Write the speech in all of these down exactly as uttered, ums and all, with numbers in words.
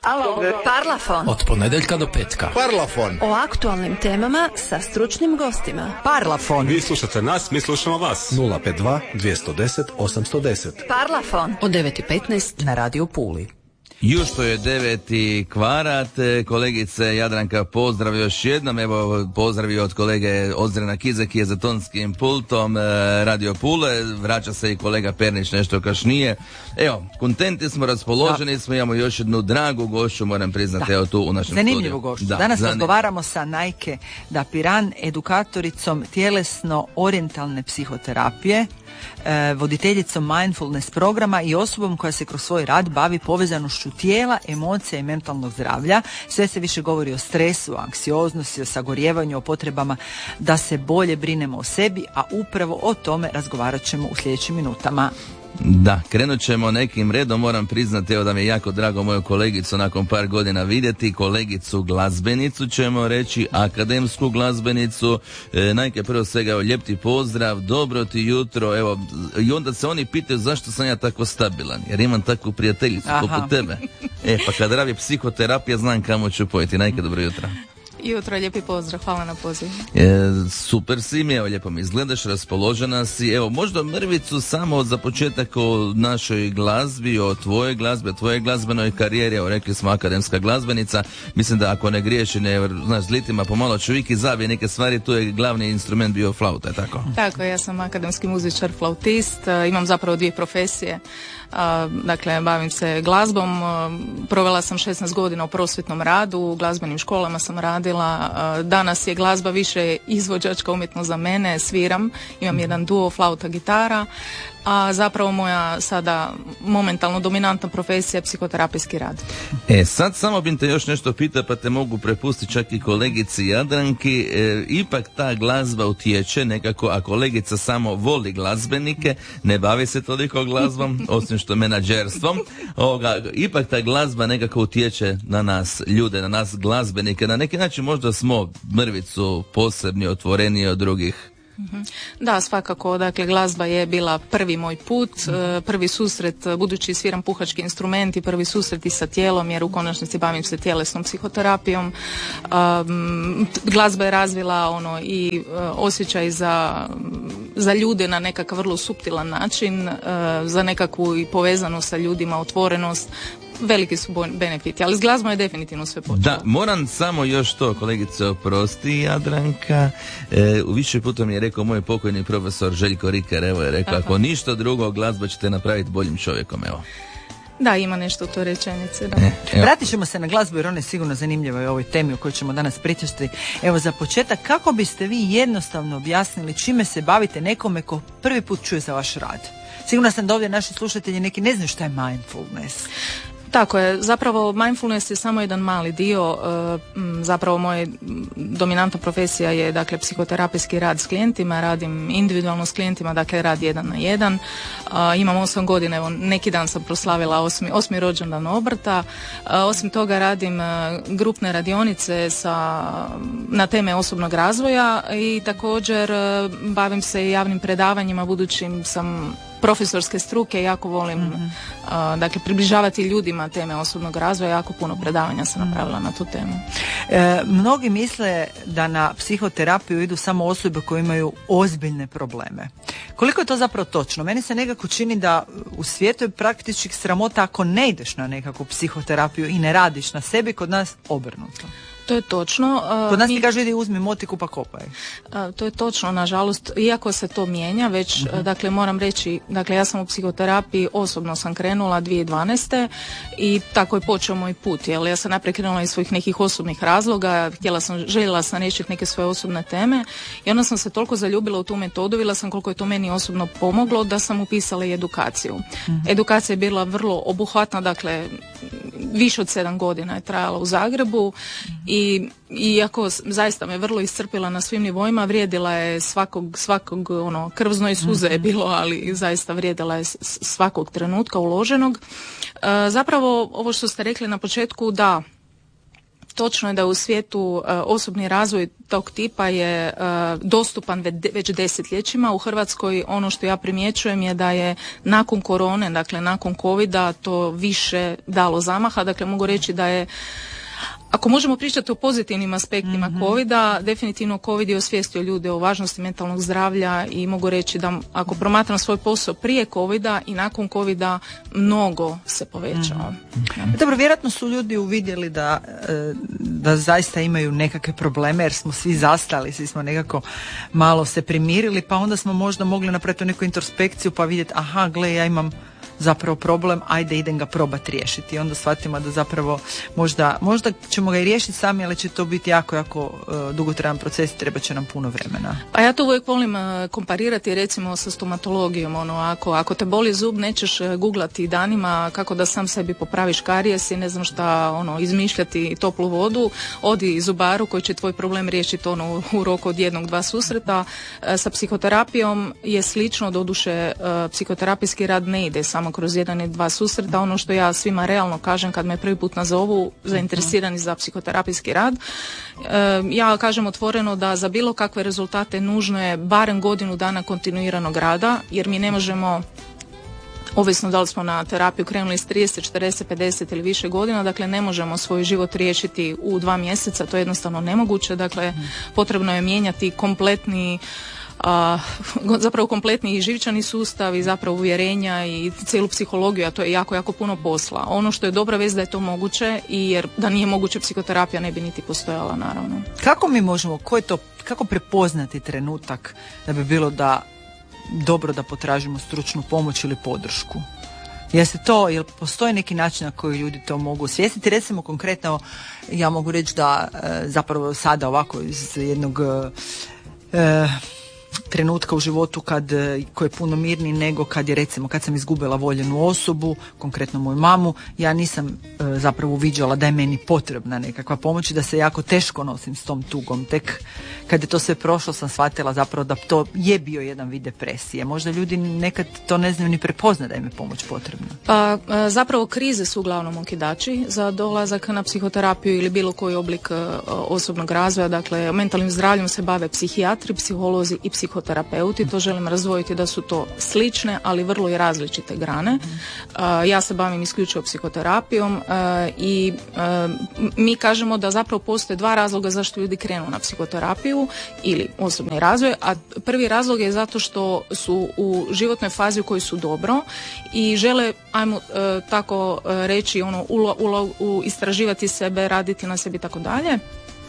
Alo, Parlafon. Od ponedjeljka do petka. Parlafon. O aktualnim temama sa stručnim gostima. Parlafon. Vi slušate nas, mi slušamo vas. nula pet dva dvjesto deset osamsto deset. Parlafon. Od devet i petnaest na Radio Puli. Jušto je deveti kvarat, kolegice Jadranka, pozdrav još jednom, evo pozdravi od kolege Ozrena Kizek je za tonskim pultom Radio Pule, vraća se i kolega Pernić nešto kašnije. Evo, kontenti smo, raspoloženi da. smo, imamo još jednu dragu gošću, moram priznati, da. evo tu u našem studiju. Zanimljivu gošću. Da, Danas zanim... razgovaramo sa Najke Dapiran, edukatoricom tjelesno-orijentalne psihoterapije, voditeljicom mindfulness programa i osobom koja se kroz svoj rad bavi povezanošću tijela, emocija i mentalnog zdravlja. Sve se više govori o stresu, o anksioznosti, o sagorijevanju, o potrebama da se bolje brinemo o sebi, a upravo o tome razgovarat ćemo u sljedećim minutama. Da, krenut ćemo nekim redom, moram priznati evo da mi je jako drago moju kolegicu nakon par godina vidjeti, kolegicu glazbenicu ćemo reći, akademsku glazbenicu. E, Najke, prvo svega, evo, lijep ti pozdrav, dobro ti jutro, evo, i onda se oni pitaju zašto sam ja tako stabilan, jer imam takvu prijateljicu poput tebe. E, pa kad radi psihoterapija znam kamo ću pojeti. Najke, dobro jutro. Jutro, lijepi pozdrav, hvala na pozivu. E, super si mi, evo lijepo mi izgledaš, raspoložena si, evo možda mrvicu samo za početak o našoj glazbi, o tvojoj glazbi, o tvojoj glazbenoj karijeri, evo rekli smo akademska glazbenica, mislim da ako ne griješi, ne, znaš, s litima pomalo čovjek i zabije neke stvari, tu je glavni instrument bio flauta, je tako? Tako, ja sam akademski muzičar, flautist, imam zapravo dvije profesije. Uh, dakle, bavim se glazbom, uh, provela sam šesnaest godina u prosvjetnom radu, u glazbenim školama sam radila, uh, danas je glazba više izvođačka umjetnost za mene, sviram, imam jedan duo, flauta, gitara, a zapravo moja sada momentalno dominantna profesija je psihoterapijski rad. E, sad samo bih te još nešto pitao, pa te mogu prepustiti čak i kolegici Jadranki, e, ipak ta glazba utječe nekako, a kolegica samo voli glazbenike, ne bavi se toliko glazbom, osim što menadžerstvom, ovoga, ipak ta glazba nekako utječe na nas ljude, na nas glazbenike, na neki način možda smo mrvicu posebni, otvoreniji od drugih. Da, svakako, dakle glazba je bila prvi moj put, prvi susret, budući sviram puhački instrument i prvi susret i sa tijelom, jer u konačnici bavim se tjelesnom psihoterapijom. Um, glazba je razvila ono i uh, osjećaj za, za ljude na nekakav vrlo suptilan način, uh, za nekakvu i povezanost sa ljudima, otvorenost. Veliki su benefiti, ali s glazbom je definitivno sve počelo. Da, moram samo još to, kolegice, oprosti, Jadranka. E, u više puta mi je rekao moj pokojni profesor Željko Riker, evo je rekao, Aha. ako ništa drugo, glazba ćete napraviti boljim čovjekom, evo. Da, ima nešto u toj rečenici. Da. E, Vratit ćemo se na glazbu jer ona je sigurno zanimljiva i ovoj temi o kojoj ćemo danas pričati. Evo za početak, kako biste vi jednostavno objasnili čime se bavite nekome ko prvi put čuje za vaš rad? Sigurno sam da ovdje naši slušatelji neki ne znaju šta je mindfulness. Tako je, zapravo mindfulness je samo jedan mali dio, zapravo moja dominantna profesija je dakle psihoterapijski rad s klijentima, radim individualno s klijentima, dakle rad jedan na jedan, imam osam godina, evo neki dan sam proslavila osmi, osmi rođendan obrta, osim toga radim grupne radionice sa, na teme osobnog razvoja i također bavim se javnim predavanjima, budućim sam profesorske struke, jako volim mm-hmm. uh, dakle približavati ljudima teme osobnog razvoja, jako puno predavanja sam napravila na tu temu. E, mnogi misle da na psihoterapiju idu samo osobe koje imaju ozbiljne probleme. Koliko je to zapravo točno? Meni se nekako čini da u svijetu je praktički sramota ako ne ideš na nekakvu psihoterapiju i ne radiš na sebi, kod nas obrnuto. To je točno. Kod nas ti kaže idi uzmi motiku pa kopaj. To je točno, nažalost, iako se to mijenja, već, uh-huh. dakle, moram reći, dakle, ja sam u psihoterapiji, osobno sam krenula dvije tisuće dvanaeste i tako je počeo moj put, jer ja sam najprije krenula iz svojih nekih osobnih razloga, htjela sam, željela sam riješiti neke svoje osobne teme i onda sam se toliko zaljubila u tu metodu, vidjela sam koliko je to meni osobno pomoglo da sam upisala i edukaciju. Uh-huh. Edukacija je bila vrlo obuhvatna, dakle, više od sedam godina je trajala u Zagrebu i iako zaista me vrlo iscrpila na svim nivoima, vrijedila je svakog, svakog ono, krv, znoj i suze je bilo, ali zaista vrijedila je svakog trenutka uloženog. E, zapravo, ovo što ste rekli na početku, da, točno je da u svijetu uh, osobni razvoj tog tipa je uh, dostupan ve- već desetljećima. U Hrvatskoj ono što ja primjećujem je da je nakon korone, dakle nakon covida, to više dalo zamaha. Dakle, mogu reći da je, ako možemo pričati o pozitivnim aspektima mm-hmm. covida, definitivno covid je osvijestio ljude o važnosti mentalnog zdravlja i mogu reći da ako promatram svoj posao prije covida i nakon covida, mnogo se povećao. Mm-hmm. Ja. Dobro, vjerojatno su ljudi uvidjeli da, da zaista imaju nekakve probleme, jer smo svi zastali, svi smo nekako malo se primirili, pa onda smo možda mogli napraviti neku introspekciju pa vidjeti, aha, gle, ja imam zapravo problem, ajde idem ga probati riješiti. I onda shvatimo da zapravo možda, možda ćemo ga i riješiti sami, ali će to biti jako, jako uh, dugotrajan proces i treba će nam puno vremena. Pa ja to uvijek volim uh, komparirati recimo sa stomatologijom. Ono, ako, ako te boli zub, nećeš uh, googlati danima kako da sam sebi popraviš karijes i ne znam šta, ono, izmišljati toplu vodu. Odi zubaru koji će tvoj problem riješiti ono, u roku od jednog, dva susreta. Uh, sa psihoterapijom je slično, doduše uh, psihoterapijski rad ne ide samo kroz jedan i dva susreta. Ono što ja svima realno kažem kad me prvi put nazovu zainteresirani za psihoterapijski rad, e, ja kažem otvoreno da za bilo kakve rezultate nužno je barem godinu dana kontinuiranog rada, jer mi ne možemo, ovisno da li smo na terapiju krenuli s trideset, četrdeset, pedeset ili više godina, dakle ne možemo svoj život riješiti u dva mjeseca, to je jednostavno nemoguće, dakle potrebno je mijenjati kompletni A, zapravo kompletni i živčani sustav i zapravo uvjerenja i cijelu psihologiju, a to je jako, jako puno posla. Ono što je dobra vez da je to moguće, i jer da nije moguće psihoterapija ne bi niti postojala, naravno. Kako mi možemo, ko je to, kako prepoznati trenutak da bi bilo da dobro da potražimo stručnu pomoć ili podršku? Jeste to, jel postoji neki način na koji ljudi to mogu osvijestiti? Recimo konkretno, ja mogu reći da e, zapravo sada ovako iz jednog e, trenutka u životu kad, koji je puno mirniji nego kad je recimo kad sam izgubila voljenu osobu, konkretno moju mamu, ja nisam e, zapravo uviđala da je meni potrebna nekakva pomoć i da se jako teško nosim s tom tugom. Tek kad je to sve prošlo sam shvatila zapravo da to je bio jedan vid depresije. Možda ljudi nekad to ne znaju ni prepoznati da im je pomoć potrebna. Pa zapravo krize su uglavnom okidači za dolazak na psihoterapiju ili bilo koji oblik osobnog razvoja. Dakle, mentalnim zdravljem se bave psihijatri, psiholozi i psihoterapeuti. To želim razdvojiti da su to slične, ali vrlo i različite grane. Ja se bavim isključivo psihoterapijom i mi kažemo da zapravo postoje dva razloga zašto ljudi krenu na psihoterapiju ili osobni razvoj, a prvi razlog je zato što su u životnoj fazi u kojoj su dobro i žele, ajmo e, tako e, reći, ono, ulo, ulo, u istraživati sebe, raditi na sebi i tako dalje.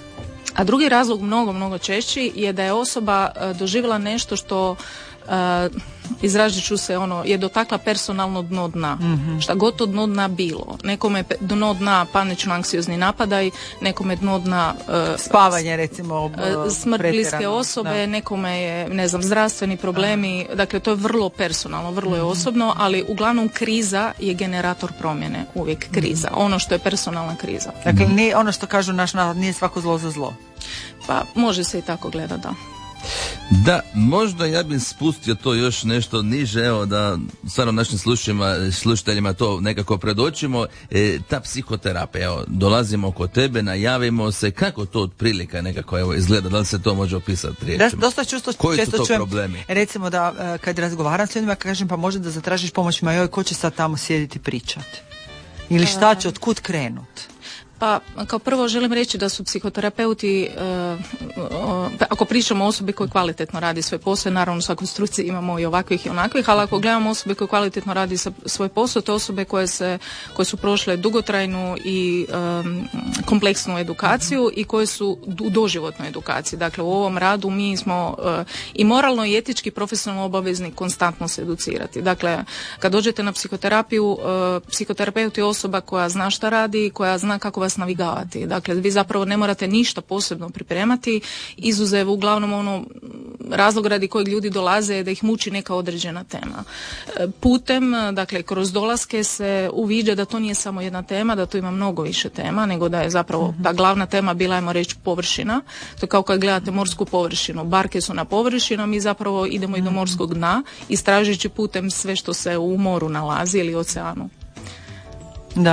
A drugi razlog, mnogo, mnogo češći, je da je osoba e, doživjela nešto što e, izrazit ću se, ono, je dotakla personalno dno dna. Mm-hmm. Šta god to dno dna bilo. Nekome dno dna panično anksiozni napadaj, nekome dno dna uh, spavanje, recimo uh, smrt bliske osobe, da. Nekome je, ne znam, zdravstveni problemi. Aha. Dakle, to je vrlo personalno, vrlo je osobno, ali uglavnom kriza je generator promjene, uvijek kriza. Mm-hmm. Ono što je personalna kriza. Dakle, nije, ono što kažu naš narod, nije svako zlo za zlo. Pa, može se i tako gledati, da. Da, možda ja bih spustio to još nešto niže, evo da stvarno našim slušateljima to nekako predočimo. E, ta psihoterapija, evo, dolazimo kod tebe, najavimo se, kako to otprilike nekako evo izgleda, da li se to može opisati riječima? Da, dosta čusto, koji često su to čujem, problemi? Recimo da kad razgovaram s ljudima, kažem pa možda da zatražiš pomoć, ma joj, ko će sad tamo sjediti pričati? Ili šta će, od kud krenut? Pa, kao prvo želim reći da su psihoterapeuti, uh, uh, ako pričamo o osobi koji kvalitetno radi svoj posao, naravno u svakoj struci imamo i ovakvih i onakvih, ali ako gledamo osobe koje kvalitetno radi svoj posao, to osobe koje, se, koje su prošle dugotrajnu i um, kompleksnu edukaciju i koje su u doživotnoj edukaciji. Dakle, u ovom radu mi smo uh, i moralno i etički profesionalno obavezni konstantno se educirati. Dakle, kad dođete na psihoterapiju, uh, psihoterapeut je osoba koja zna šta radi, koja zna kako vas navigavati. Dakle, vi zapravo ne morate ništa posebno pripremati, izuzev uglavnom ono razlog radi kojeg ljudi dolaze je da ih muči neka određena tema. Putem, dakle, kroz dolaske se uviđa da to nije samo jedna tema, da to ima mnogo više tema, nego da je zapravo ta glavna tema bila, ajmo reći, površina. To je kao kad gledate morsku površinu. Barke su na površini, a mi zapravo idemo i do morskog dna, istražujući putem sve što se u moru nalazi ili oceanu. Da.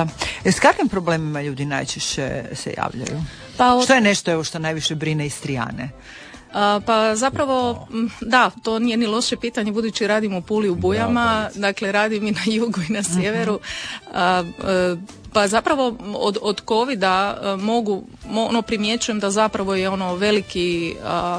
Jer s kakvim problemima ljudi najčešće se javljaju? Pa od... Što je nešto evo što najviše brine Istrijane? A, pa zapravo, da, to nije ni loše pitanje, budući radim u Puli u Bujama, da, dakle radim i na jugu i na sjeveru. A, a, pa zapravo od, od covida a, mogu, mo, ono primjećujem da zapravo je ono veliki a,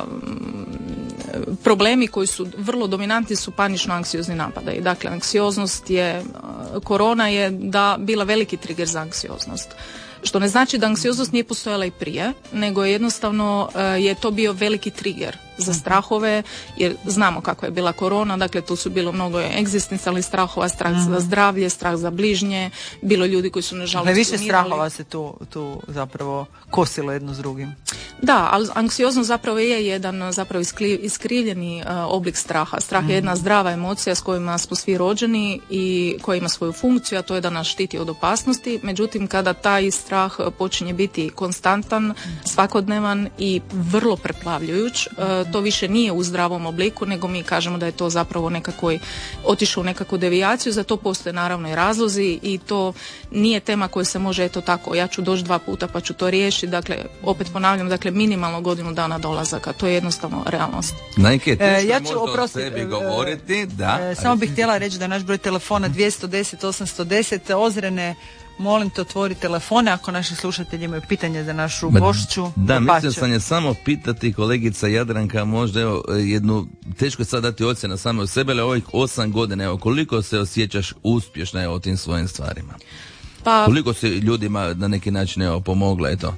problemi koji su vrlo dominantni su panično-anksiozni napadaji. Dakle, anksioznost je, korona je da bila veliki trigger za anksioznost. Što ne znači da anksioznost nije postojala i prije, nego je jednostavno je to bio veliki trigger za strahove, jer znamo kako je bila korona, dakle tu su bilo mnogo egzistencijalnih strahova, strah mm-hmm. za zdravlje, strah za bližnje, bilo ljudi koji su nažalost umirali. Više strahova se tu, tu zapravo kosilo jedno s drugim. Da, ali anksioznost zapravo je jedan zapravo iskrivljeni uh, oblik straha. Strah mm-hmm. je jedna zdrava emocija s kojima smo svi rođeni i koja ima svoju funkciju, a to je da nas štiti od opasnosti. Međutim, kada taj strah počinje biti konstantan, svakodnevan i vrlo preplavljujuć, uh, to više nije u zdravom obliku, nego mi kažemo da je to zapravo nekako otišao u nekakvu devijaciju. Za to postoje naravno i razlozi i to nije tema koja se može eto tako, ja ću doći dva puta pa ću to riješiti. Dakle, opet ponavljam, dakle minimalno godinu dana dolazaka, to je jednostavno realnost. Najke, e, ja ću oprosti, o sebi govoriti, da. E, samo bih htjela reći da naš broj telefona dvjesto deset osamsto deset. Ozrene, molim te otvori telefone ako naši slušatelji imaju pitanje za našu gošću. Da, mislim sam je samo pitati kolegica Jadranka, možda evo jednu, teško je sad dati ocjena samo o sebe, ali ovih osam godina, evo koliko se osjećaš uspješna evo, o tim svojim stvarima? Pa, koliko si ljudima na neki način evo, pomogla, eto?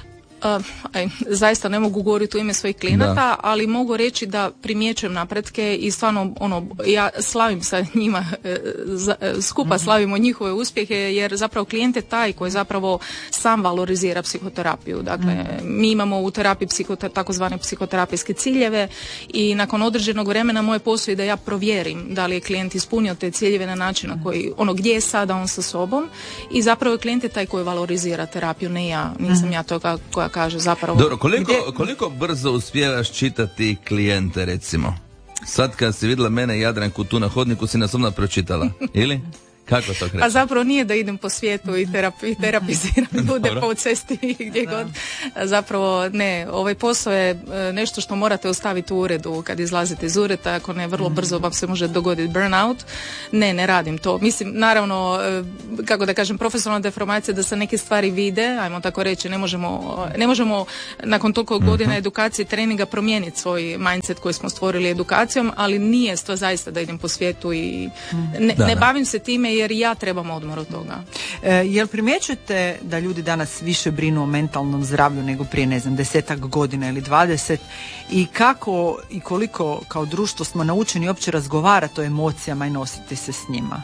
Uh, aj, zaista ne mogu govoriti u ime svojih klijenata, da. Ali mogu reći da primjećujem napretke i stvarno ono, ja slavim sa njima, za, skupa mm-hmm. slavimo njihove uspjehe, jer zapravo klijent je taj koji zapravo sam valorizira psihoterapiju. Dakle, mm-hmm. mi imamo u terapiji psihota, takozvane psihoterapijske ciljeve i nakon određenog vremena moje posao je da ja provjerim da li je klijent ispunio te ciljeve na način na koji, ono gdje je sada on sa sobom i zapravo klijent je taj koji valorizira terapiju, ne ja, nisam mm-hmm. ja to koja kaže zapravo. Dobro, koliko, gdje... koliko brzo uspijevaš čitati klijente, recimo? Sad kad si vidjela mene i Jadranku tu na hodniku, si nas odmah pročitala, ili? Kako to kreće? A zapravo nije da idem po svijetu i terapi, terapiziram ljude po cesti i gdje god. Zapravo ne, ovaj posao je nešto što morate ostaviti u uredu kad izlazite iz ureda, ako ne vrlo brzo vam se može dogoditi burnout. Ne, ne radim to. Mislim, naravno, kako da kažem, profesionalna deformacija da se neke stvari vide, ajmo tako reći, ne možemo, ne možemo nakon toliko godina edukacije treninga promijeniti svoj mindset koji smo stvorili edukacijom, ali nije to zaista da idem po svijetu i ne, da, ne bavim se time jer ja trebam odmor od toga. E, jel primjećujete da ljudi danas više brinu o mentalnom zdravlju nego prije, ne znam, desetak godina ili dvadeset i kako i koliko kao društvo smo naučeni uopće razgovarati o emocijama i nositi se s njima?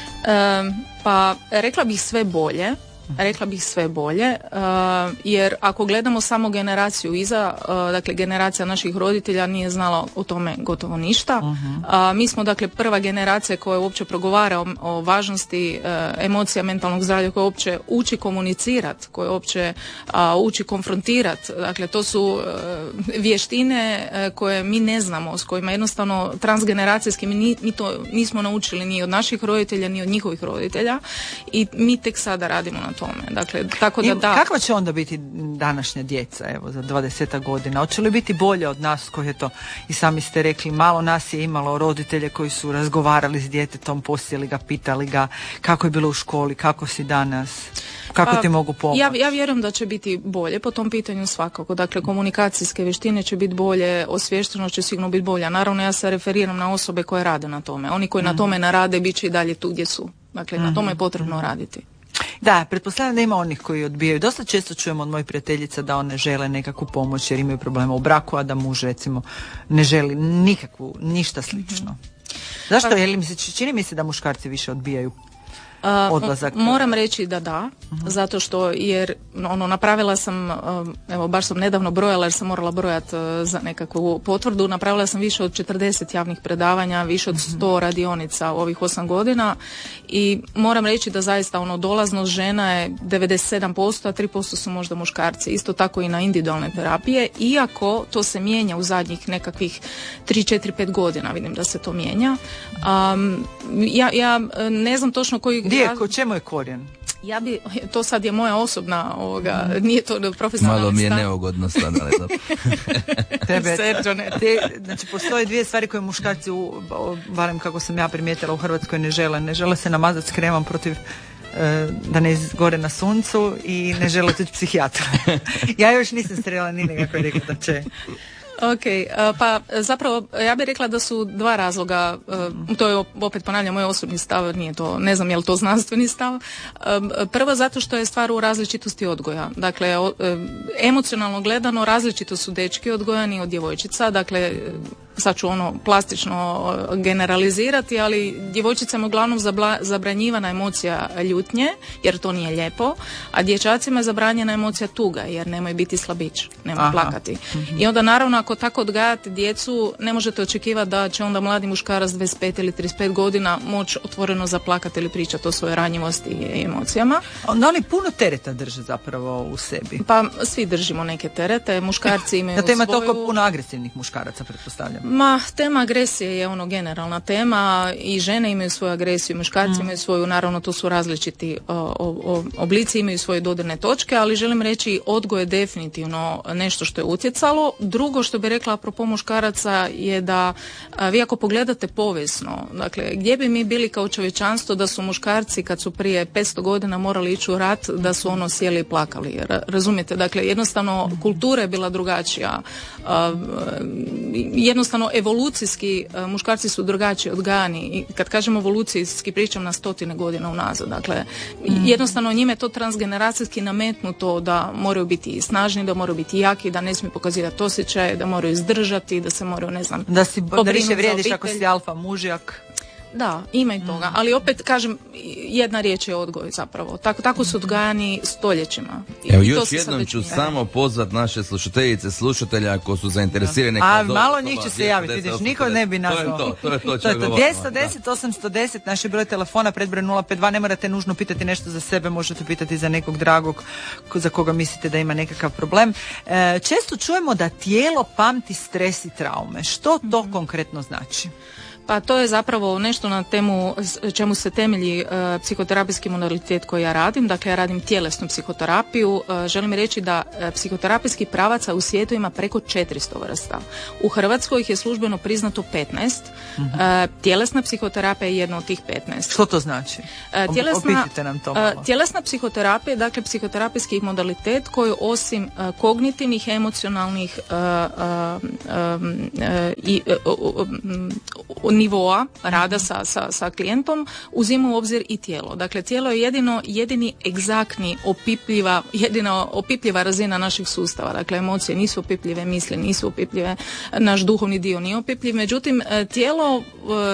E, pa rekla bih sve bolje. Rekla bih sve bolje, uh, jer ako gledamo samo generaciju iza, uh, dakle generacija naših roditelja nije znala o tome gotovo ništa. Uh-huh. Uh, mi smo dakle prva generacija koja uopće progovara o, o važnosti uh, emocija mentalnog zdravlja, koja uopće uči komunicirati, koja uopće uh, uči konfrontirati. Dakle, to su uh, vještine uh, koje mi ne znamo, s kojima jednostavno transgeneracijski mi, ni, mi to nismo naučili ni od naših roditelja, ni od njihovih roditelja i mi tek sada radimo na tome. Dakle, tako da, da. Kakva će onda biti današnja djeca, evo, za dvadeset godina? Hoće li biti bolje od nas koji je to, i sami ste rekli, malo nas je imalo roditelje koji su razgovarali s djetetom, poslije ga, pitali ga kako je bilo u školi, kako si danas, kako ti mogu pomoći? Ja, ja vjerujem da će biti bolje po tom pitanju svakako. Dakle, komunikacijske vještine će biti bolje, osviještenost će sigurno biti bolja. Naravno, ja se referiram na osobe koje rade na tome. Oni koji mm-hmm. na tome ne rade, bit će i dalje tu gdje su. Dakle, mm-hmm. na tome je potrebno raditi. Da, pretpostavljam da ima onih koji odbijaju. Dosta često čujemo od mojih prijateljica da one žele nekakvu pomoć jer imaju problema u braku, a da muž recimo ne želi nikakvu, ništa slično. Mm-hmm. Zašto? Pa, jer mi se, čini mi se da muškarci više odbijaju odlazak? Uh, moram reći da da, uh-huh. zato što jer ono napravila sam, uh, evo baš sam nedavno brojala jer sam morala brojati uh, za nekakvu potvrdu, napravila sam više od četrdeset javnih predavanja, više od sto uh-huh. radionica u ovih osam godina i moram reći da zaista ono dolaznost žena je devedeset sedam posto, a tri posto su možda muškarci, isto tako i na individualne terapije, iako to se mijenja u zadnjih nekakvih tri, četiri, pet godina, vidim da se to mijenja. Um, ja, ja ne znam točno koji Gdje, ko, čemu je korijen? Ja bi, to sad je moja osobna, ovoga, nije to profesionalna Malo mi je stav. neugodno sad, ali dobro. Tebe, Serđo, ne. te, znači postoje dvije stvari koje muškarci, u, barem kako sam ja primijetila, u Hrvatskoj ne žele. Ne žele se namazati s kremom protiv e, da ne izgore na suncu i ne žele otići psihijatra. Ja još nisam srela ni nekako je rekla da će. Ok, pa zapravo ja bih rekla da su dva razloga, to je opet ponavljam moj osobni stav, nije to, ne znam je li to znanstveni stav. Prvo zato što je stvar u različitosti odgoja. Dakle, emocionalno gledano različito su dečki odgojani od djevojčica, dakle sad ću ono plastično generalizirati, ali djevojčicama uglavnom zabla, zabranjivana emocija ljutnje, jer to nije lijepo, a dječacima je zabranjena emocija tuga, jer nemoj biti slabić, nemoj Aha. plakati. Mm-hmm. I onda naravno ako tako odgajate djecu, ne možete očekivati da će onda mladi muškarac dvadeset pet ili trideset pet godina moći otvoreno zaplakati ili pričati o svojoj ranjivosti i emocijama. Onda oni puno tereta drže zapravo u sebi. Pa svi držimo neke terete, muškarci imaju Zato ima svoju... toliko puno agresivnih muškaraca, pretpostavljam. Ma, tema agresije je ono generalna tema i žene imaju svoju agresiju, muškarci mm. imaju svoju, naravno to su različiti o, o, oblici, imaju svoje dodirne točke, ali želim reći odgoj je definitivno nešto što je utjecalo. Drugo što bih rekla apropo muškaraca je da a, vi ako pogledate povijesno, dakle gdje bi mi bili kao čovječanstvo da su muškarci kad su prije petsto godina morali ići u rat, da su ono sjeli i plakali. Razumijete, dakle jednostavno kultura je bila drugačija, a, jednostavno evolucijski muškarci su drugačije odgajani i kad kažem evolucijski pričam na stotine godina unazad. Dakle, mm. jednostavno njime je to transgeneracijski nametnuto da moraju biti snažni, da moraju biti jaki, da ne smiju pokazivati osjećaje, da moraju izdržati, da se moraju, ne znam, da si da više vrijediš ako si alfa mužjak. Da, ima i toga, mm. ali opet kažem, jedna riječ je odgoj zapravo. Tako, tako su odgajani stoljećima. I Evo još jednom ću nije. samo pozvat naše slušateljice, slušatelja ako su zainteresirani. A malo njih će se javiti, vidiš, niko ne bi nazvao. To je to, to je to. to, je to. dvjesto deset osamsto deset, naš je broj telefona, predbroj nula pet dva, ne morate nužno pitati nešto za sebe, možete pitati za nekog dragog za koga mislite da ima nekakav problem. E, često čujemo da tijelo pamti stres i traume. Što to mm. konkretno znači? Pa to je zapravo nešto na temu čemu se temelji e, psihoterapijski modalitet koji ja radim. Dakle, ja radim tjelesnu psihoterapiju. E, želim reći da e, psihoterapijskih pravaca u svijetu ima preko četiristo vrsta. U Hrvatskoj ih je službeno priznato petnaest. Mm-hmm. E, tjelesna psihoterapija je jedna od tih petnaest. Što to znači? E, tjelesna, Opišite nam to malo. E, tjelesna psihoterapija je dakle psihoterapijski modalitet koji osim e, kognitivnih, emocionalnih e, e, e, i e, e, nivoa rada sa, sa, sa klijentom uzima u obzir i tijelo. Dakle, tijelo je jedino, jedini egzaktni opipljiva, jedina opipljiva razina naših sustava. Dakle, emocije nisu opipljive, misli nisu opipljive, naš duhovni dio nije opipljiv. Međutim, tijelo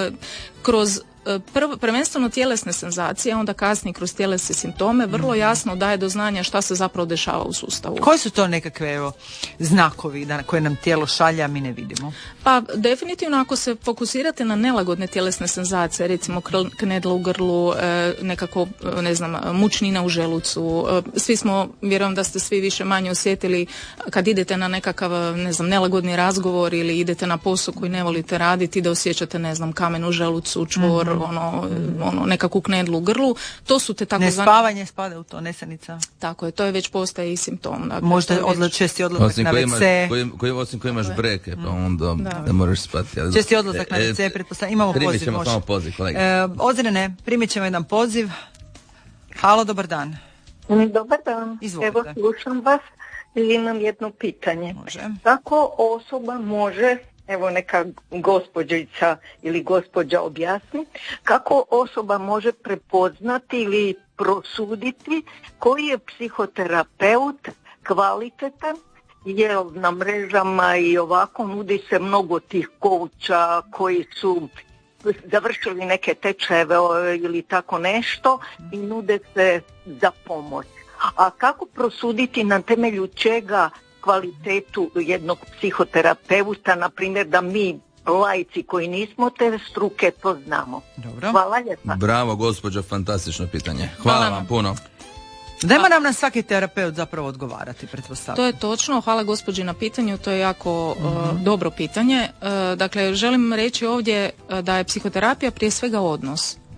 kroz Prvo, prvenstveno tjelesne senzacije, onda kasnije kroz tjelesne simptome vrlo jasno daje do znanja šta se zapravo dešava u sustavu. Koji su to nekakve evo, znakovi da, koje nam tijelo šalje, a mi ne vidimo? Pa definitivno ako se fokusirate na nelagodne tjelesne senzacije, recimo knedla u grlu, nekako, ne znam, mučnina u želucu, svi smo, vjerujem da ste svi više manje osjetili kad idete na nekakav, ne znam, nelagodni razgovor ili idete na posao koji ne volite raditi, da osjećate, ne znam, kamen u želucu, čvor, mm-hmm. ono, ono nekakvu knedlu u grlu, to su te tako ne spavanje spada u to, nesanica. Tako je, to je već postaje i simptom. Dakle, možda već... odla, česti odlazak na ve ce. Koji, koji, osim koji imaš breke, pa onda da, da moraš spati. Ali... Česti odlazak na ve ce, pretpostavljam. Imamo primit poziv. Primit ćemo samo poziv, kolega. E, Ozrene, primit ćemo jedan poziv. Halo, dobar dan. Dobar dan. Izvolite. Evo, slušam vas i imam jedno pitanje. Može. Kako osoba može, evo neka gospođica ili gospođa objasni, kako osoba može prepoznati ili prosuditi koji je psihoterapeut kvalitetan, jer na mrežama i ovako nudi se mnogo tih kouča koji su završili neke tečajeve ili tako nešto i nude se za pomoć. A kako prosuditi na temelju čega kvalitetu jednog psihoterapeuta, na primjer da mi laici koji nismo te struke to znamo? Dobro. Hvala lijepa. Bravo gospođo, fantastično pitanje. Hvala, Hvala vam puno. Dajmo nam na svaki terapeut zapravo odgovarati, pretpostavljam. To je točno, hvala gospođi na pitanju, to je jako mm-hmm. uh, dobro pitanje. Uh, dakle, želim reći ovdje uh, da je psihoterapija prije svega odnos.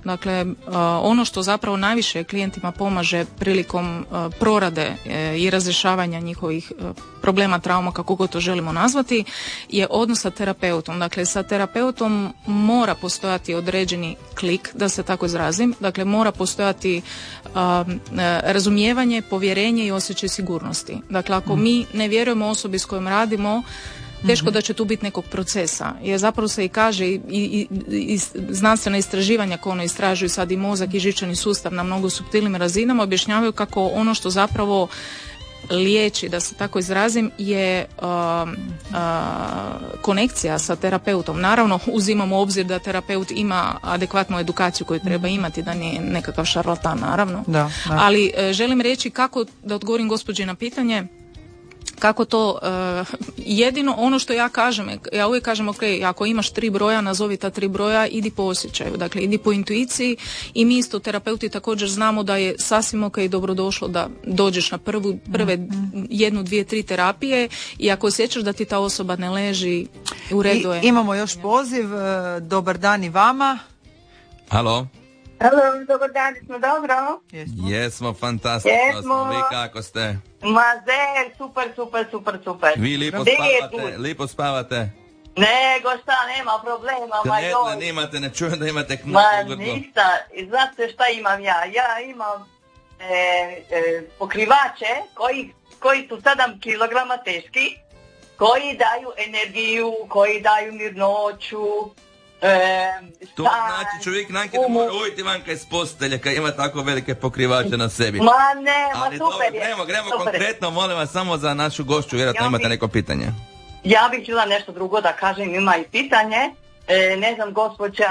Dakle, ono što zapravo najviše klijentima pomaže prilikom prorade i razrješavanja njihovih problema, trauma, kako god to želimo nazvati, je odnos sa terapeutom. Dakle, sa terapeutom mora postojati određeni klik, da se tako izrazim. Dakle, mora postojati razumijevanje, povjerenje i osjećaj sigurnosti. Dakle, ako mi ne vjerujemo osobi s kojom radimo, teško mm-hmm. da će tu biti nekog procesa. Jer zapravo se i kaže i, i, i znanstvena istraživanja koje ono istražuju sad i mozak i živčani sustav na mnogo suptilnim razinama objašnjavaju kako ono što zapravo liječi, da se tako izrazim, je uh, uh, konekcija sa terapeutom. Naravno, uzimamo u obzir da terapeut ima adekvatnu edukaciju koju treba imati, da nije nekakav šarlatan, naravno. Da, da. Ali uh, želim reći kako, da odgovorim gospođi na pitanje, kako to, uh, jedino ono što ja kažem, ja uvijek kažem, ok, ako imaš tri broja, nazovi ta tri broja, idi po osjećaju, dakle idi po intuiciji, i mi isto terapeuti također znamo da je sasvim ok, dobrodošlo da dođeš na prvu, prve jednu, dvije, tri terapije, i ako osjećaš da ti ta osoba ne leži, u redu je. I, imamo još poziv, dobar dan i vama. Halo. Halo, dobar dan, smo dobro? Jesmo, Jesmo fantastično smo, vi kako ste? Mazer, super, super, super, super. Vi lipo spavate, lipo spavate? Nego šta, nema problema, ma joj. Ne imate, ne čujem da imate knjigu. Ma ništa, znate šta imam ja? Ja imam e, e, pokrivače koji, koji su sedam kilograma teški, koji daju energiju, koji daju mirnoću. E, to znači čovjek nanke da mora ujti vanka iz postelja kad ima tako velike pokrivače na sebi. Ma ne, ma ali super dobro, gremo, gremo konkretno, molim vas, samo za našu gošću, vjerojatno ja imate neko pitanje. Ja bih htjela nešto drugo da kažem, ima i pitanje. E, ne znam, gospođa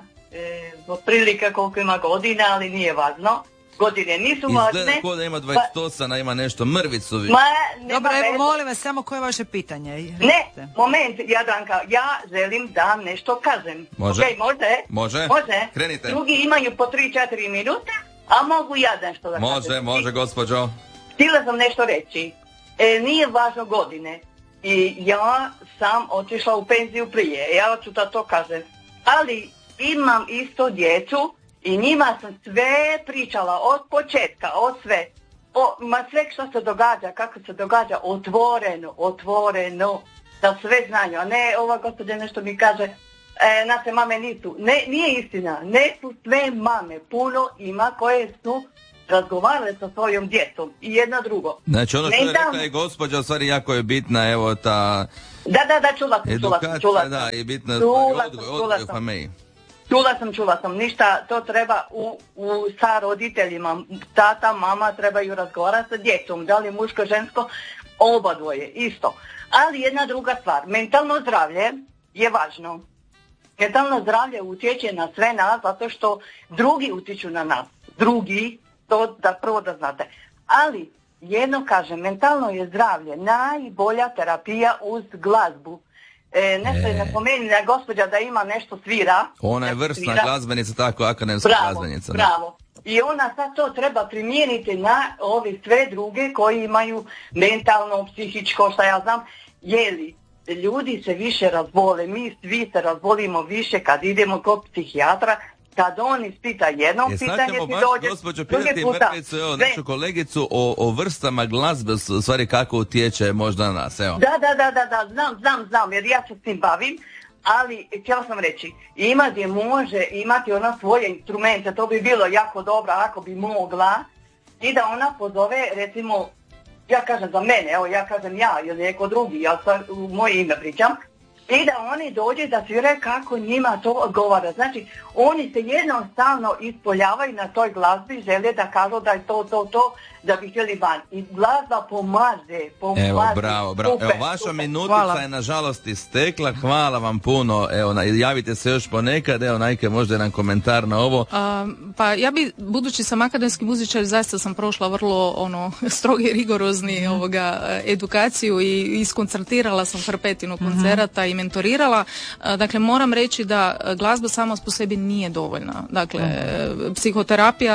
e, otprilike koliko ima godina, ali nije važno. Godine nisu važne. Izgleda ko da ima dvadeset osam, a ima nešto mrvicu. Ma, dobro, evo, molim vas, samo koje je vaše pitanje? Ne, moment, Jadranka, ja želim da nešto kažem. Može? Okay, može? Može? Može? Krenite. Drugi imaju po tri četiri minute, a mogu ja nešto da može, kažem. Može, može, gospođo. Htjela sam nešto reći. E, nije važno godine. I ja sam otišla u penziju prije, ja ću da to kažem. Ali imam isto djecu i njima sam sve pričala od početka, od sve. O, ma sve što se događa, kako se događa, otvoreno, otvoreno, da sve znaju. A ne, ova gospođa nešto mi kaže, e, naše mame nisu. Ne, nije istina, ne su sve mame. Puno ima koje su razgovarale sa svojom djecom i jedna drugo. Znači ono što je rekla je gospođa, u stvari jako je bitna, evo ta... Da, da, da, čula sam, čula sam, čula sam. Da, i bitna čula odgoj, odgoj u familiji. Čula sam, čula sam, ništa, to treba u, u, sa roditeljima, tata, mama trebaju razgovarati sa djecom, da li muško, žensko, oba dvoje, isto. Ali jedna druga stvar, mentalno zdravlje je važno. Mentalno zdravlje utječe na sve nas, zato što drugi utiču na nas, drugi, to da prvo da znate. Ali, jedno kažem, mentalno je zdravlje najbolja terapija uz glazbu. E, nešto je e. napomenula gospođa da ima nešto svira. Ona je vrsna svira. glazbenica, tako akademska bravo, glazbenica. Bravo, i ona sad to treba primijeniti na ove sve druge koji imaju mentalno, psihičko, šta ja znam, jeli ljudi se više razbole, mi svi se razbolimo više kad idemo kod psihijatra, kad on ispita jedno e, pitanje, ti baš, dođe gospođo, pitati Mrvicu, evo, našu kolegicu o, o vrstama glazbe, u stvari kako utječe možda na nas, evo. Da, da, da, da, da, znam, znam, znam, jer ja se s tim bavim, ali htjela sam reći, ima gdje može imati ona svoje instrumente, to bi bilo jako dobro ako bi mogla, i da ona pozove, recimo, ja kažem za mene, evo ja kažem ja ili neko drugi, ja sad u moje ime pričam, i da oni dođe da svire kako njima to odgovara. Znači, oni se jednostavno ispoljavaju na toj glazbi, žele da kažu da je to, to, to, da bi htjeli van. I glazba pomaže, pomaže. Evo, bravo, bravo. Super, evo, vaša super. minutica Hvala. je nažalost istekla. Hvala vam puno. Evo, javite se još ponekad. Evo, Najke, možda jedan komentar na ovo. A, pa ja bi, budući sam akademski muzičar, zaista sam prošla vrlo ono strogi, rigorozni ovoga edukaciju i iskoncertirala sam hrpetinu koncerata mm-hmm. i mentorirala. A, dakle, moram reći da glazba sama po sebi nije dovoljna. Dakle, mm-hmm. psihoterapija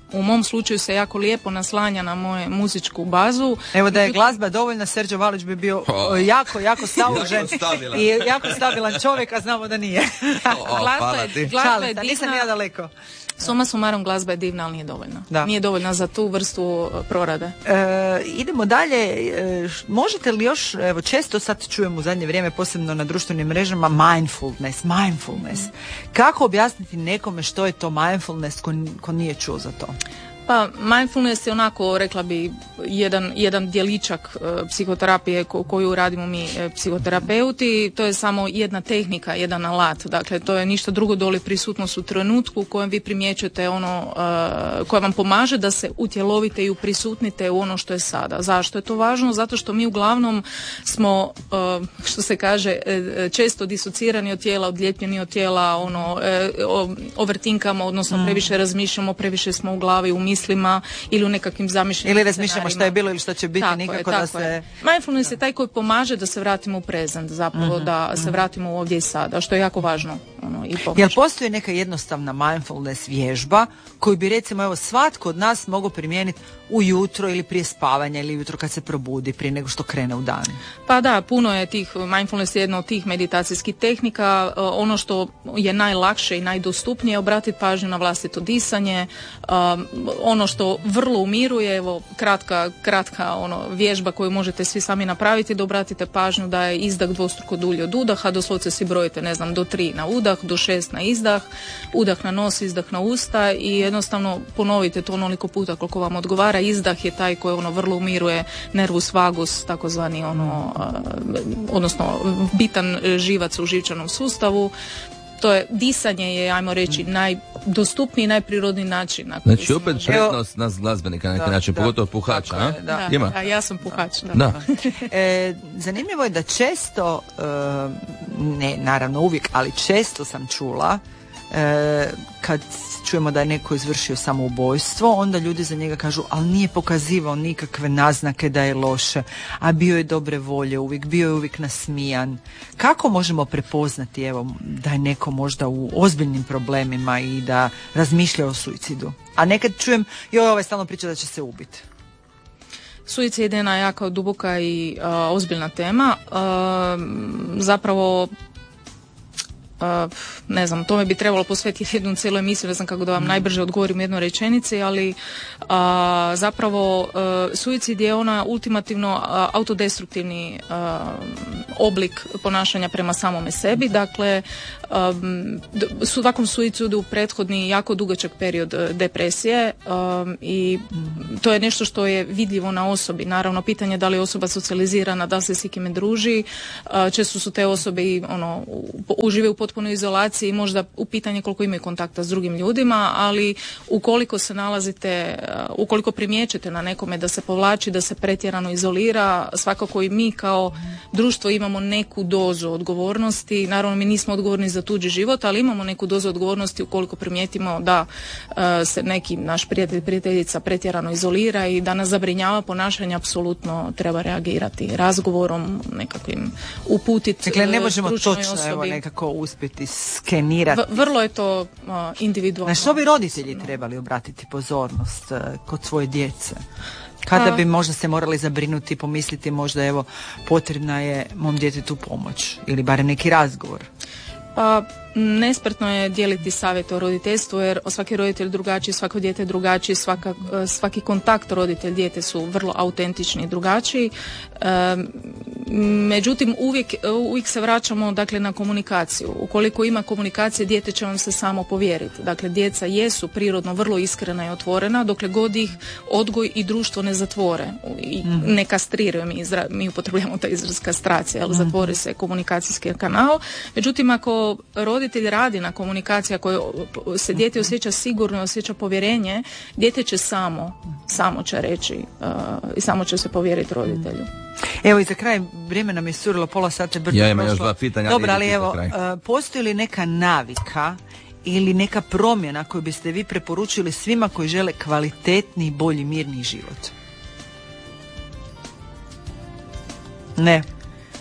u mom slučaju se jako lijepo naslanja na moju muzičku bazu. Evo da je glazba dovoljna, Srđo Valić bi bio oh. jako, jako salužen i jako stabilan čovjek, a znamo da nije. Oh, glazba je, glazba je divna. Nisam ja daleko. Suma sumarom, glazba je divna, ali nije dovoljna. Da. Nije dovoljna za tu vrstu prorade. E, idemo dalje. E, možete li još, evo često sad čujem u zadnje vrijeme, posebno na društvenim mrežama, mindfulness, mindfulness. Mm. Kako objasniti nekome što je to mindfulness ko, ko nije čuo za to? Pa mindfulness je onako, rekla bi, jedan, jedan djeličak e, psihoterapije ko, koju radimo mi e, psihoterapeuti. To je samo jedna tehnika, jedan alat. Dakle, to je ništa drugo doli prisutnost u trenutku u kojem vi primjećujete ono e, koje vam pomaže da se utjelovite i uprisutnite u ono što je sada. Zašto je to važno? Zato što mi uglavnom smo, e, što se kaže, e, često disocirani od tijela, odlijepljeni od tijela, ono, e, o, overtinkamo, odnosno previše razmišljamo, previše smo u glavi, u mislima ili u nekakvim zamišljenim ili razmišljamo šta je bilo ili šta će biti, tako nikako je, da se... Je. Mindfulness je taj koji pomaže da se vratimo u prezent, zapravo uh-huh, da uh-huh. se vratimo ovdje i sada, što je jako važno. Ono, i jel postoji neka jednostavna mindfulness vježba koju bi recimo evo svatko od nas mogao primijeniti ujutro ili prije spavanja ili ujutro kad se probudi prije nego što krene u dan? Pa da, puno je tih, mindfulness je jedna od tih meditacijskih tehnika. Ono što je najlakše i najdostupnije je obratiti pažnju na vlastito disanje. Um, ono što vrlo umiruje, evo kratka, kratka ono, vježba koju možete svi sami napraviti, da obratite pažnju da je izdah dvostruko dulji od udaha, doslovce si brojite, ne znam, do tri na udah, do šest na izdah, udah na nos, izdah na usta i jednostavno ponovite to onoliko puta koliko vam odgovara. Izdah je taj koji ono vrlo umiruje nervus vagus, takozvani ono, odnosno bitan živac u živčanom sustavu. To je, disanje je, ajmo reći, najdostupniji i najprirodniji način. Znači, opet prednost nas glazbenika na neki način, da, pogotovo puhača, a? Da, Ima? Da, ja sam puhač, da. da. E, zanimljivo je da često, ne naravno uvijek, ali često sam čula, E, kad čujemo da je neko izvršio samoubojstvo, onda ljudi za njega kažu, ali nije pokazivao nikakve naznake da je loše, a bio je dobre volje uvijek, bio je uvijek nasmijan. Kako možemo prepoznati evo, da je neko možda u ozbiljnim problemima i da razmišlja o suicidu? A nekad čujem, joj, ovaj stalno priča da će se ubiti. Suicid je jedna jako duboka i uh, ozbiljna tema. Uh, zapravo Uh, ne znam, tome bi trebalo posvetiti jednu cijelu emisiju, ne znam kako da vam najbrže odgovorim u jednoj rečenici, ali uh, zapravo uh, suicid je ona ultimativno uh, autodestruktivni uh, oblik ponašanja prema samome sebi. Dakle, um, svakom suicidu prethodni jako dugačak period uh, depresije um, i to je nešto što je vidljivo na osobi. Naravno, pitanje da li je osoba socijalizirana, da li se s ikime druži. Uh, često su te osobe i ono, užive u potpunoj izolaciji, možda u pitanje koliko imaju kontakta s drugim ljudima, ali ukoliko se nalazite, ukoliko primjećujete na nekome da se povlači, da se pretjerano izolira, svakako i mi kao društvo imamo neku dozu odgovornosti. Naravno, mi nismo odgovorni za tuđi život, ali imamo neku dozu odgovornosti ukoliko primijetimo da uh, se neki naš prijatelj, prijateljica pretjerano izolira i da nas zabrinjava ponašanje, apsolutno treba reagirati razgovorom, nekakvim uputiti. Dakle, ne možemo točno evo, nekako uspjeti skenirati. V- vrlo je to uh, individualno. Na što bi roditelji trebali obratiti pozornost uh, kod svoje djece? Kada bi možda se morali zabrinuti i pomisliti možda evo potrebna je mom djetetu pomoć ili barem neki razgovor? Pa nespretno je dijeliti savjete o roditeljstvu jer svaki roditelj drugačiji, svako dijete drugačiji, svaka, svaki kontakt roditelj-dijete su vrlo autentični i drugačiji. E, međutim, uvijek, uvijek se vraćamo dakle, na komunikaciju. Ukoliko ima komunikacije, dijete će vam se samo povjeriti. Dakle, djeca jesu prirodno vrlo iskrena i otvorena, dokle god ih odgoj i društvo ne zatvore i mm. ne kastriraju. Mi, izra, mi upotrebljamo taj izraz kastracija, ali mm. zatvori se komunikacijski kanal. Međutim, ako roditelj radi na komunikaciji, ako se dijete osjeća sigurno, osjeća povjerenje, dijete će samo, samo će reći uh, i samo će se povjeriti roditelju. Evo i za kraj, vrijeme nam je surilo, pola sata brzo. Ja imam još dva pitanja. Dobro, ali evo, uh, postoji li neka navika ili neka promjena koju biste vi preporučili svima koji žele kvalitetni, bolji, mirni život? Ne.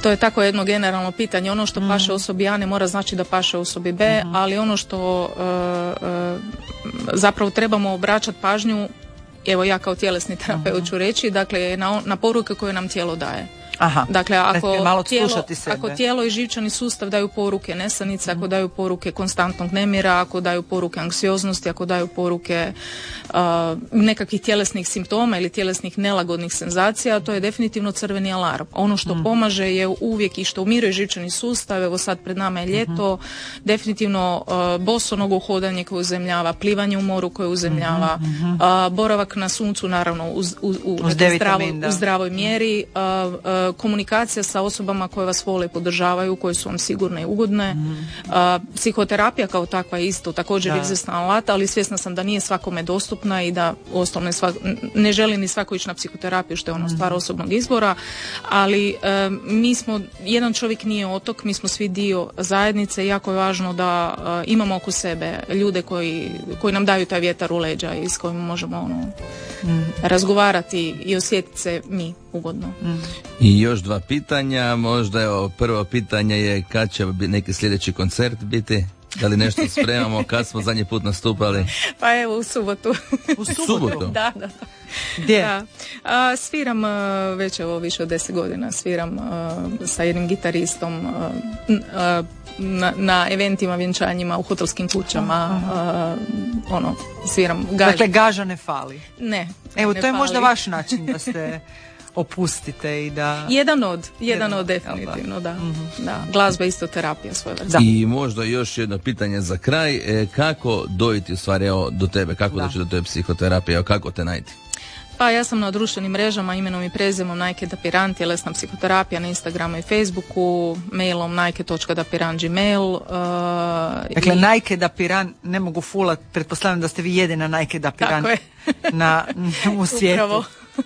To je tako jedno generalno pitanje. Ono što mm. paše osobi A ne mora znači da paše osobi B, mm-hmm. ali ono što uh, uh, zapravo trebamo obraćati pažnju, evo ja kao tjelesni terapeut mm-hmm. ću reći, dakle na, na poruke koje nam tijelo daje. Aha. Dakle, ako malo tijelo, sebe. ako tijelo i živčani sustav daju poruke nesanice, mm. ako daju poruke konstantnog nemira, ako daju poruke anksioznosti, ako daju poruke uh, nekakvih tjelesnih simptoma ili tjelesnih nelagodnih senzacija, to je definitivno crveni alarm. Ono što mm. pomaže je uvijek i što umiruje živčani sustav, evo sad pred nama je ljeto, mm-hmm. definitivno uh, bosonogo hodanje koje uzemljava, plivanje u moru koje uzemljava, mm-hmm. uh, boravak na suncu, naravno uz, u, u, uz zdravoj, u zdravoj mjeri, uh, uh, komunikacija sa osobama koje vas vole i podržavaju, koje su vam sigurne i ugodne. Mm. Uh, psihoterapija kao takva je isto također izvjesna alat, ali svjesna sam da nije svakome dostupna i da uostalom ne, svak, ne želi ni svako ići na psihoterapiju, što je ono stvar osobnog izbora, ali uh, mi smo, jedan čovjek nije otok, mi smo svi dio zajednice i jako je važno da uh, imamo oko sebe ljude koji, koji nam daju taj vjetar u leđa i s kojim možemo ono, mm. razgovarati i osjetiti se mi ugodno. Mm. I još dva pitanja, možda evo, prvo pitanje je kad će neki sljedeći koncert biti? Da li nešto spremamo, kad smo zadnji put nastupali? Pa evo u subotu. U subotu? Da, da. Gdje? Da. A, sviram a, već evo više od deset godina, sviram a, sa jednim gitaristom a, na, na eventima, vjenčanjima, u hotelskim kućama, a, ono, sviram gaža. Dakle, gaža ne fali? Ne. Evo, ne to je fali. Možda vaš način da se opustite i da... Jedan od, jedan od definitivno, da. Mm-hmm. Da. Glazba isto terapija svoje vrste. I možda još jedno pitanje za kraj, e, kako dojiti u stvari evo, do tebe, kako da. doći do tebe psihoterapije, evo, kako te najti? Pa ja sam na društvenim mrežama imenom i prezimom Najke Dapiran, tjelesna psihoterapija na Instagramu i Facebooku, mailom najke točka dapiran gmail. Uh, dakle, i... Najke Dapiran, ne mogu fulat, pretpostavljam da ste vi jedina Najke Dapiran na, u svijetu. Upravo.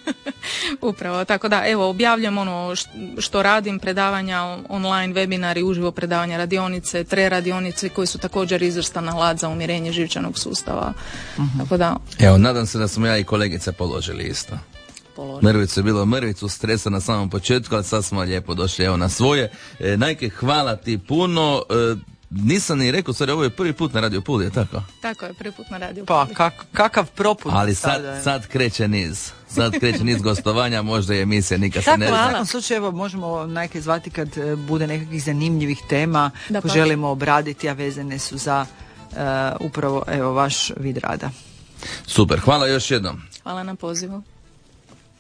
Upravo, tako da, evo, objavljam ono što radim, predavanja online, webinari, uživo predavanja, radionice, tre radionice koje su također izvrstan alat za umirenje živčanog sustava. Uh-huh. Tako da... Evo, nadam se da smo ja i kolegice položili isto. Položili. Mrvicu je bilo mrvicu stresa na samom početku, ali sad smo lijepo došli evo na svoje. E, Najke, hvala ti puno. E, Nisam ni rekao, sorry, ovo je prvi put na Radio Puli, je tako? Tako je, prvi put na Radio Puli. Pa, kak, kakav proput. Ali sad, sad kreće niz. Sad kreće niz gostovanja, možda je emisija, nikad se ne zna. U svakom slučaju, evo, možemo Najke zvati kad bude nekakvih zanimljivih tema da, koje pa. želimo obraditi, a vezane su za uh, upravo, evo, vaš vid rada. Super, hvala još jednom. Hvala na pozivu.